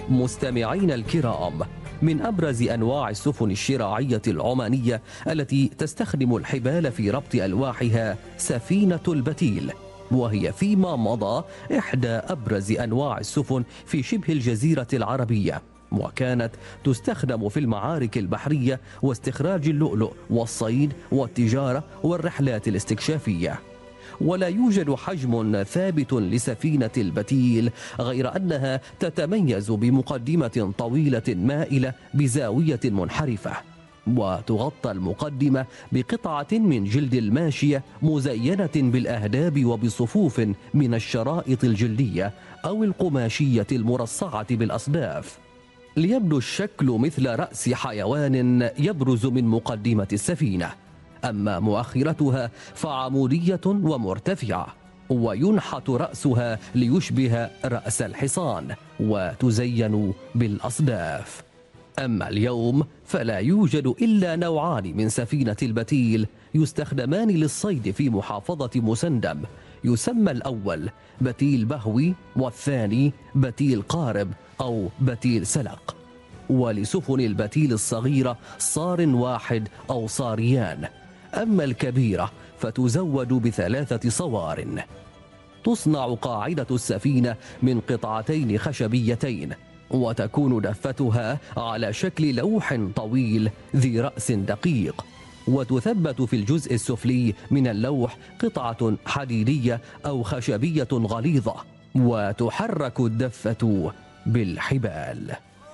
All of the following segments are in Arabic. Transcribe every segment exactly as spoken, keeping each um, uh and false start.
مستمعين الكرام، من أبرز أنواع السفن الشراعية العمانية التي تستخدم الحبال في ربط ألواحها سفينة البتيل، وهي فيما مضى إحدى أبرز أنواع السفن في شبه الجزيرة العربية، وكانت تستخدم في المعارك البحرية واستخراج اللؤلؤ والصيد والتجارة والرحلات الاستكشافية. ولا يوجد حجم ثابت لسفينة البتيل غير أنها تتميز بمقدمة طويلة مائلة بزاوية منحرفة، وتغطى المقدمة بقطعة من جلد الماشية مزينة بالأهداب وبصفوف من الشرائط الجلدية أو القماشية المرصعة بالأصداف، ليبدو الشكل مثل رأس حيوان يبرز من مقدمة السفينة. أما مؤخرتها فعمودية ومرتفعة، وينحت رأسها ليشبه رأس الحصان، وتزين بالأصداف. أما اليوم فلا يوجد إلا نوعان من سفينة البتيل يستخدمان للصيد في محافظة مسندم، يسمى الأول بتيل بهوي والثاني بتيل قارب أو بتيل سلق. ولسفن البتيل الصغيرة صار واحد أو صاريان، أما الكبيرة فتزود بثلاثة صوار. تصنع قاعدة السفينة من قطعتين خشبيتين، وتكون دفتها على شكل لوح طويل ذي رأس دقيق، وتثبت في الجزء السفلي من اللوح قطعة حديدية أو خشبية غليظة، وتحرك الدفة بالحبال.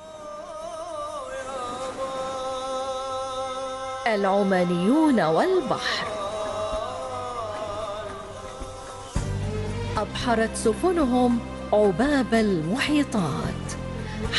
العمانيون والبحر. أبحرت سفنهم عباب المحيطات.